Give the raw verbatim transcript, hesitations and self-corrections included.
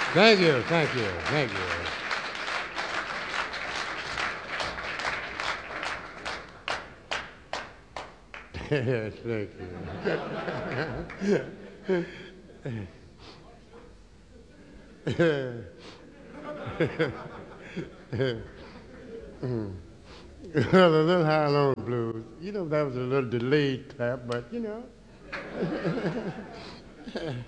Thank you, thank you, thank you. Yes, thank you. Well, a little high on blues. You know, that was a little delayed clap, but you know.